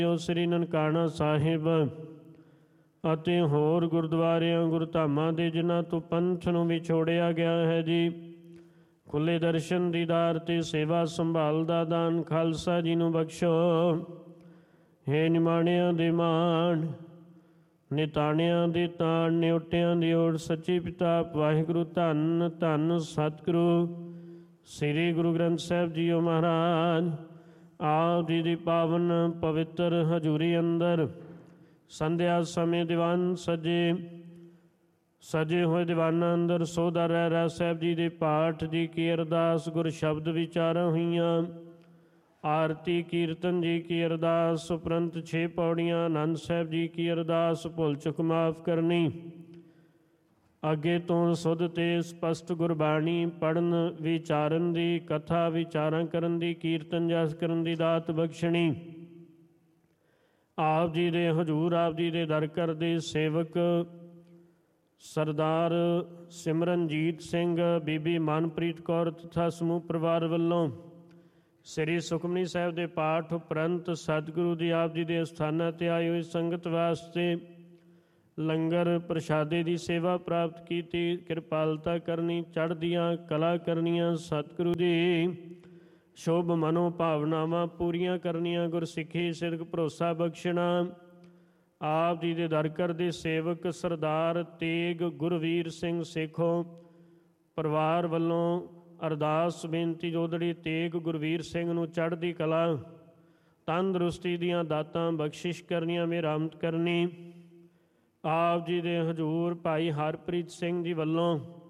ਸ੍ਰੀ ਨਨਕਾਣਾ ਸਾਹਿਬ ਅਤੇ ਹੋਰ ਗੁਰਦੁਆਰਿਆਂ ਗੁਰਧਾਮਾਂ ਦੇ ਜਿਨ੍ਹਾਂ ਤੋਂ ਪੰਥ ਨੂੰ ਵਿਛੋੜਿਆ ਗਿਆ ਹੈ ਜੀ, ਖੁੱਲੇ ਦਰਸ਼ਨ ਦੀਦਾਰ ਤੇ ਸੇਵਾ ਸੰਭਾਲ ਦਾ ਦਾਨ ਖਾਲਸਾ ਜੀ ਨੂੰ ਬਖਸ਼ੋ। ਹੇ ਨਿਮਾਣਿਆਂ ਦੇ ਮਾਣ, ਨਿਤਾਣਿਆਂ ਦੇ ਤਾਣ, ਨਿਉਟਿਆਂ ਦੀ ਓਟ, ਸੱਚੇ ਪਿਤਾ ਵਾਹਿਗੁਰੂ ਧੰਨ ਧੰਨ ਸਤਿਗੁਰੂ ਸ੍ਰੀ ਗੁਰੂ ਗ੍ਰੰਥ ਸਾਹਿਬ ਜੀਓ ਮਹਾਰਾਜ। ਆਪ ਜੀ ਦੀ ਪਾਵਨ ਪਵਿੱਤਰ ਹਜ਼ੂਰੀ ਅੰਦਰ ਸੰਧਿਆ ਸਮੇਂ ਦੀਵਾਨ ਸਜੇ ਹੋਏ ਦੀਵਾਨਾਂ ਅੰਦਰ ਸੋਧਾ ਰਹਿ ਰਾਜ ਸਾਹਿਬ ਜੀ ਦੇ ਪਾਠ ਜੀ ਕੀ ਅਰਦਾਸ, ਗੁਰ ਸ਼ਬਦ ਵਿਚਾਰਾਂ ਹੋਈਆਂ। ਆਰਤੀ ਕੀਰਤਨ ਜੀ ਕੀ ਅਰਦਾਸ, ਉਪਰੰਤ 6 ਪੌੜੀਆਂ ਆਨੰਦ ਸਾਹਿਬ ਜੀ ਕੀ ਅਰਦਾਸ, ਭੁੱਲ ਚੁੱਕ ਮਾਫ ਕਰਨੀ। ਅੱਗੇ ਤੋਂ ਸੁਧ ਤੇ ਸਪਸ਼ਟ ਗੁਰਬਾਣੀ ਪੜ੍ਹਨ ਵਿਚਾਰਨ ਦੀ, ਕਥਾ ਵਿਚਾਰਾਂ ਕਰਨ ਦੀ, ਕੀਰਤਨ ਜਸ ਕਰਨ ਦੀ ਦਾਤ ਬਖਸ਼ਣੀ। ਆਪ ਜੀ ਦੇ ਹਜ਼ੂਰ, ਆਪ ਜੀ ਦੇ ਦਰ ਘਰ ਦੇ ਸੇਵਕ ਸਰਦਾਰ ਸਿਮਰਨਜੀਤ ਸਿੰਘ, ਬੀਬੀ ਮਨਪ੍ਰੀਤ ਕੌਰ ਤਥਾ ਸਮੂਹ ਪਰਿਵਾਰ ਵੱਲੋਂ ਸ੍ਰੀ ਸੁਖਮਨੀ ਸਾਹਿਬ ਦੇ ਪਾਠ ਉਪਰੰਤ ਸਤਿਗੁਰੂ ਦੀ ਆਪ ਜੀ ਦੇ ਅਸਥਾਨਾਂ 'ਤੇ ਆਈ ਹੋਈ ਸੰਗਤ ਵਾਸਤੇ ਲੰਗਰ ਪ੍ਰਸ਼ਾਦੇ ਦੀ ਸੇਵਾ ਪ੍ਰਾਪਤ ਕੀਤੀ। ਕਿਰਪਾਲਤਾ ਕਰਨੀ, ਚੜ੍ਹਦੀਆਂ ਕਲਾ ਕਰਨੀਆਂ, ਸਤਿਗੁਰੂ ਦੀ ਸ਼ੁਭ ਮਨੋ ਭਾਵਨਾਵਾਂ ਪੂਰੀਆਂ ਕਰਨੀਆਂ, ਗੁਰਸਿੱਖੀ ਸਿਦਕ ਭਰੋਸਾ ਬਖਸ਼ਣਾ। ਆਪ ਜੀ ਦੇ ਦਰ ਘਰ ਦੇ ਸੇਵਕ ਸਰਦਾਰ ਤੇਗ ਗੁਰਵੀਰ ਸਿੰਘ ਸੇਖੋਂ ਪਰਿਵਾਰ ਵੱਲੋਂ ਅਰਦਾਸ ਬੇਨਤੀ, ਜੋਦੜੀ ਤੇਗ ਗੁਰਵੀਰ ਸਿੰਘ ਨੂੰ ਚੜ੍ਹਦੀ ਕਲਾ ਤੰਦਰੁਸਤੀ ਦੀਆਂ ਦਾਤਾਂ ਬਖਸ਼ਿਸ਼ ਕਰਨੀਆਂ, ਮਿਹਰਮਤ ਕਰਨੀ। ਆਪ ਜੀ ਦੇ ਹਜ਼ੂਰ ਭਾਈ ਹਰਪ੍ਰੀਤ ਸਿੰਘ ਜੀ ਵੱਲੋਂ